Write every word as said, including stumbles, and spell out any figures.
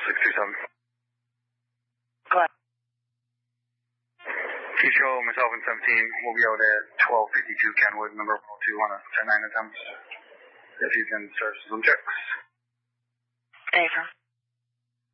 six two seven. Go ahead. Future, myself and seventeen, we'll be out at twelve fifty-two Kenwood, number two on a ten nine attempt. If you can start some checks. Affirm.